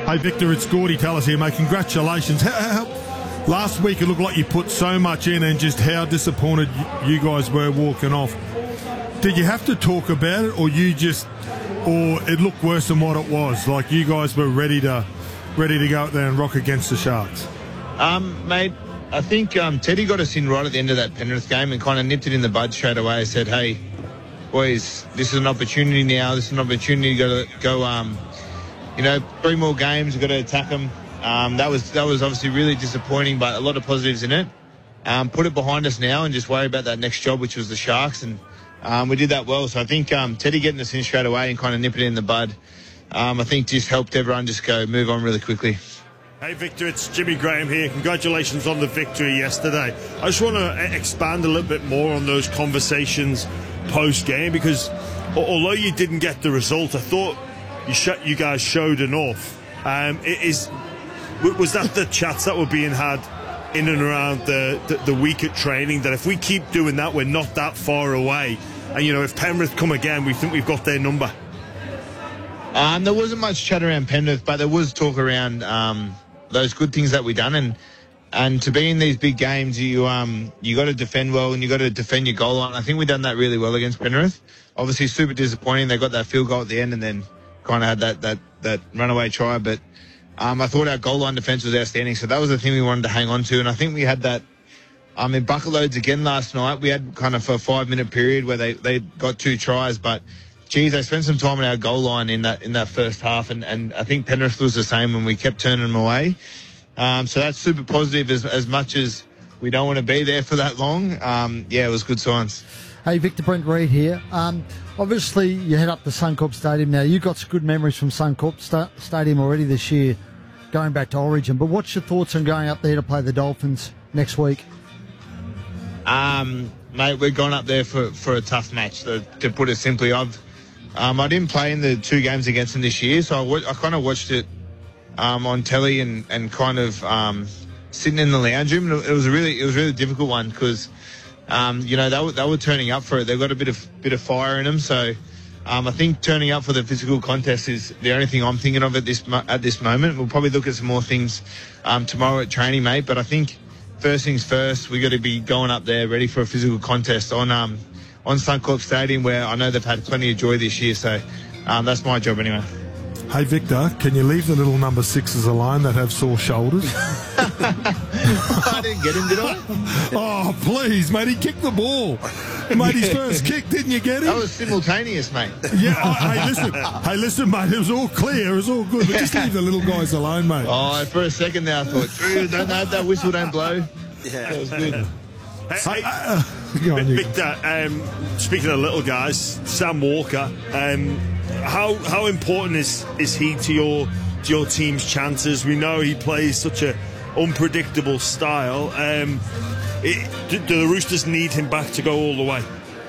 Hey, Victor, it's Gordy Tallis here, mate. Congratulations. Last week it looked like you put so much in and just how disappointed you guys were walking off. Did you have to talk about it, or it looked worse than what it was? Like you guys were ready to go out there and rock against the Sharks? Mate, I think Teddy got us in right at the end of that Penrith game and kind of nipped it in the bud straight away. Said, hey, boys, this is an opportunity now. This is an opportunity to go 3 more games. We've got to attack them. That was obviously really disappointing, but a lot of positives in it. Put it behind us now and just worry about that next job, which was the Sharks, and we did that well. So I think Teddy getting us in straight away and kind of nipping it in the bud, I think just helped everyone just move on really quickly. Hey Victor, it's Jimmy Graham here. Congratulations on the victory yesterday. I just want to expand a little bit more on those conversations post-game, because although you didn't get the result, I thought you guys showed enough. Was that the chats that were being had in and around the week at training, that if we keep doing that, we're not that far away, and if Penrith come again, we think we've got their number? There wasn't much chat around Penrith, but there was talk around those good things that we done, and to be in these big games, you got to defend well and you got to defend your goal line. I think we done that really well against Penrith. Obviously, super disappointing. They got that field goal at the end and then kind of had that runaway try, but I thought our goal line defence was outstanding. So that was the thing we wanted to hang on to, and I think we had that in bucket loads again last night. We had kind of a 5-minute period where they got 2 tries, but geez, they spent some time on our goal line in that first half, and I think Penrith was the same when we kept turning them away. So that's super positive, as much as we don't want to be there for that long. It was good signs. Hey, Victor, Brent Reid here. Obviously, you head up to Suncorp Stadium now. You've got some good memories from Suncorp Stadium already this year, going back to Origin. But what's your thoughts on going up there to play the Dolphins next week? Mate, we're going up there for a tough match, to put it simply. I didn't play in the 2 games against them this year, so I kind of watched it on telly and kind of sitting in the lounge room. It was a really difficult one because they were turning up for it. They've got a bit of fire in them, so I think turning up for the physical contest is the only thing I'm thinking of at this moment. We'll probably look at some more things tomorrow at training, mate. But I think first things first, we got to be going up there ready for a physical contest on Suncorp Stadium, where I know they've had plenty of joy this year, so that's my job anyway. Hey, Victor, can you leave the little number 6s alone that have sore shoulders? I didn't get him, did I? Oh, please, mate, he kicked the ball. Mate, his first kick, didn't you get him? That was simultaneous, mate. Yeah, hey, listen, mate, it was all clear, it was all good, but just leave the little guys alone, mate. Oh, for a second there I thought, don't know if that whistle don't blow. Yeah, that was good. Victor, speaking of little guys, Sam Walker, how important is he to your team's chances? We know he plays such a unpredictable style. Do the Roosters need him back to go all the way?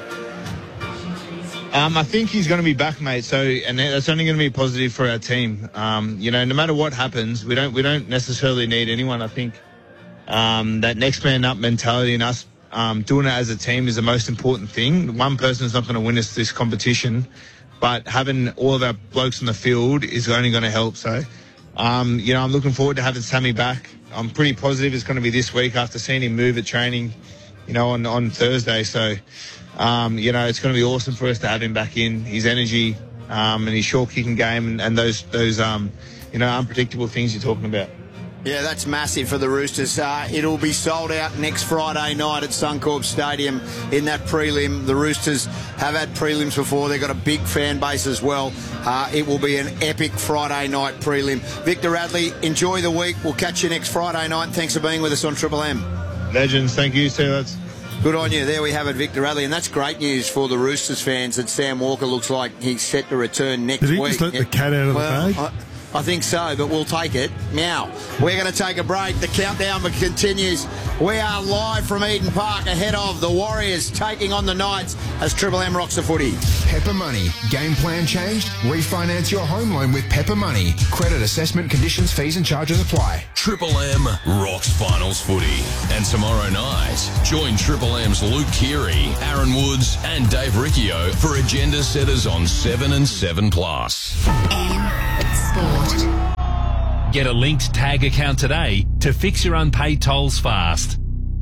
I think he's going to be back, mate. And that's only going to be positive for our team. No matter what happens, we don't necessarily need anyone. I think that next man up mentality and us doing it as a team is the most important thing. One person's not going to win us this competition, but having all of our blokes on the field is only going to help. So, I'm looking forward to having Sammy back. I'm pretty positive it's going to be this week after seeing him move at training, on Thursday. So, it's going to be awesome for us to have him back in. His energy and his short kicking game and those unpredictable things you're talking about. Yeah, that's massive for the Roosters. It'll be sold out next Friday night at Suncorp Stadium in that prelim. The Roosters have had prelims before. They've got a big fan base as well. It will be an epic Friday night prelim. Victor Radley, enjoy the week. We'll catch you next Friday night. Thanks for being with us on Triple M. Legends, thank you, Steelers. Good on you. There we have it, Victor Radley. And that's great news for the Roosters fans that Sam Walker looks like he's set to return next week. Did he just let the cat out of the bag? I think so, but we'll take it. Now, we're going to take a break. The countdown continues. We are live from Eden Park ahead of the Warriors taking on the Knights as Triple M rocks the footy. Pepper Money. Game plan changed? Refinance your home loan with Pepper Money. Credit assessment, conditions, fees and charges apply. Triple M rocks finals footy. And tomorrow night, join Triple M's Luke Keary, Aaron Woods and Dave Riccio for agenda setters on 7 and 7 Plus. M Sport. Get a linked tag account today to fix your unpaid tolls fast.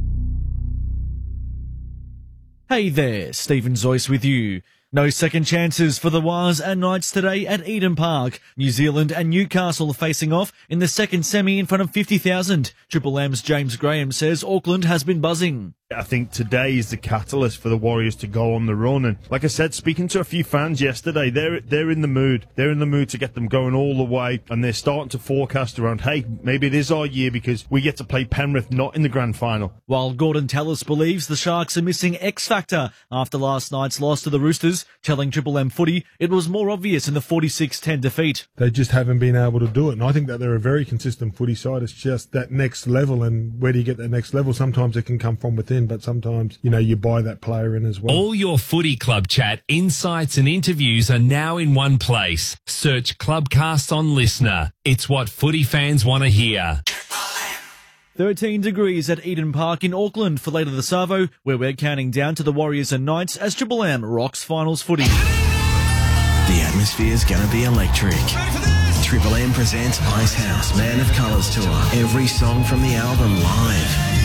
Hey there, Stephen Zoyce with you. No second chances for the Waz and Knights today at Eden Park. New Zealand and Newcastle facing off in the second semi in front of 50,000. Triple M's James Graham says Auckland has been buzzing. I think today is the catalyst for the Warriors to go on the run. And like I said, speaking to a few fans yesterday, they're in the mood. They're in the mood to get them going all the way. And they're starting to forecast around, hey, maybe it is our year because we get to play Penrith not in the grand final. While Gordon Tallis believes the Sharks are missing X factor after last night's loss to the Roosters, telling Triple M Footy it was more obvious in the 46-10 defeat. They just haven't been able to do it. And I think that they're a very consistent footy side. It's just that next level. And where do you get that next level? Sometimes it can come from within, but sometimes, you buy that player in as well. All your footy club chat, insights and interviews are now in one place. Search Clubcast on Listener. It's what footy fans want to hear. 13 degrees at Eden Park in Auckland for later this Savo, where we're counting down to the Warriors and Knights as Triple M rocks finals footy. The atmosphere's gonna be electric. Triple M presents Icehouse Man of Colours Tour. Every song from the album live.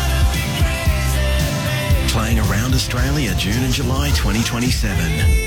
Playing around Australia June and July 2027.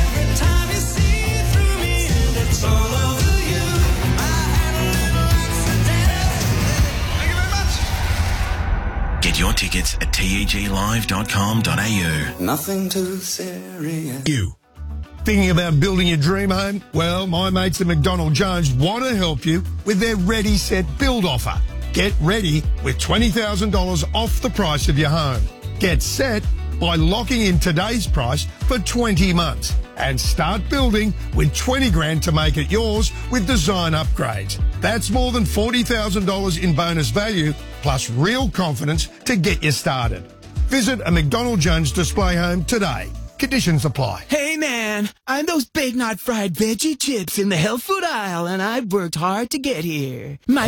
Get your tickets at teglive.com.au. Nothing too serious. You thinking about building your dream home? Well, my mates at McDonald Jones want to help you with their Ready Set Build offer. Get ready with $20,000 off the price of your home. Get set by locking in today's price for 20 months and start building with 20 grand to make it yours with design upgrades. That's more than $40,000 in bonus value plus real confidence to get you started. Visit a McDonald Jones display home today. Conditions apply. Hey man, I'm those Big Knot fried veggie chips in the health food aisle and I've worked hard to get here. My